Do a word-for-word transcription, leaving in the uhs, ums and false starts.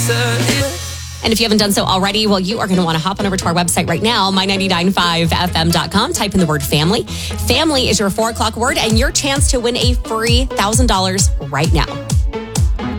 And if you haven't done so already, well, you are going to want to hop on over to our website right now, my nine nine five F M dot com. Type in the word family. Family is your four o'clock word and your chance to win a free one thousand dollars right now.